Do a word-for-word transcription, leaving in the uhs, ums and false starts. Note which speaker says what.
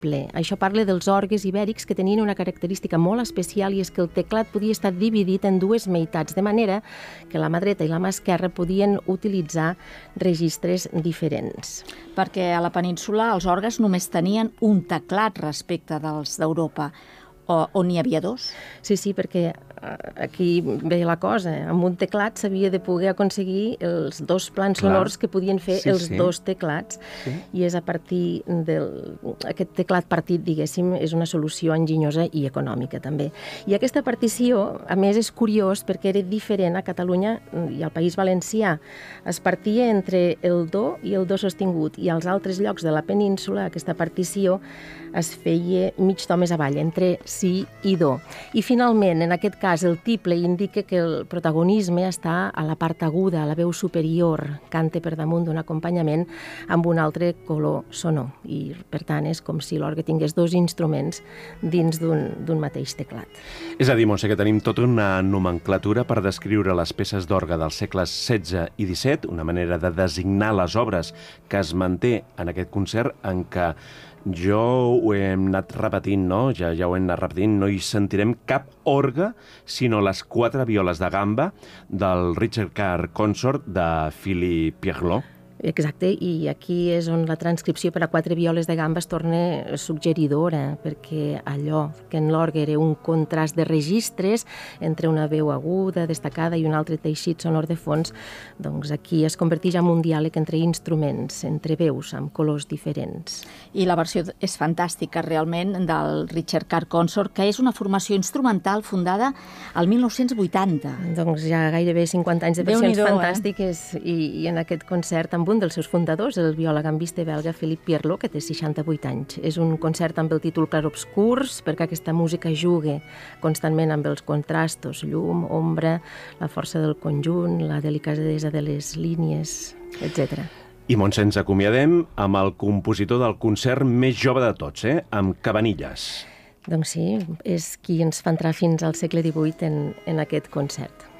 Speaker 1: ple. Això parla dels orgues ibèrics que tenien una característica molt especial i és que el teclat podia estar dividit en dues meitats, de manera que la mà dreta i la mà esquerra podien utilitzar registres diferents.
Speaker 2: Perquè a la península els orgues només tenien un teclat respecte dels d'Europa, o, o n'hi havia dos?
Speaker 1: Sí, sí, perquè aquí ve la cosa. Amb un teclat s'havia de poder aconseguir els dos plans sonors que podien fer
Speaker 3: sí,
Speaker 1: els
Speaker 3: sí.
Speaker 1: dos teclats, sí. I és a partir del... Aquest teclat partit, diguéssim, és una solució enginyosa i econòmica, també. I aquesta partició, a més, és curiós perquè era diferent a Catalunya i al País Valencià. Es partia entre el do i el do sostingut, i als altres llocs de la península aquesta partició es feia mig to més avall, entre si i do. I finalment, en aquest cas, el tiple indica que el protagonisme està a la part aguda, a la veu superior, canta per damunt d'un acompanyament amb un altre color sonor. I, per tant, és com si l'orgue tingués dos instruments dins d'un mateix teclat.
Speaker 3: És a dir, Montse, que tenim tota una nomenclatura per descriure les peces d'orgue dels segles setze i disset, una manera de designar les obres que es manté en aquest concert en què jo ho hem anat repetint, no? Ja, ja ho hem anat repetint, no hi sentirem cap orgue, sinó les quatre violes de gamba del Richard Carr Consort de Philippe Pierlot.
Speaker 1: Exacte, i aquí és on la transcripció per a quatre violes de gamba es torna suggeridora, perquè allò que en l'orgue era un contrast de registres entre una veu aguda, destacada i un altre teixit sonor de fons, doncs aquí es converteix en un diàleg entre instruments, entre veus, amb colors diferents.
Speaker 2: I la versió és fantàstica, realment, del Richard Carr Consort, que és una formació instrumental fundada al mil nou-cents vuitanta.
Speaker 1: Doncs ja gairebé cinquanta anys de versions fantàstiques, eh? i, i en aquest concert amb un dels seus fundadors, el viola-gambista belga Philippe Pierlot, que té seixanta-vuit anys. És un concert amb el títol Clarobscurs, perquè aquesta música juga constantment amb els contrastos, llum, ombra, la força del conjunt, la delicadesa de les línies, etcètera.
Speaker 3: I Montse, ens acomiadem amb el compositor del concert més jove de tots, eh? Amb Cabanilles.
Speaker 1: Doncs sí, és qui ens fa entrar fins al segle divuit en, en aquest concert.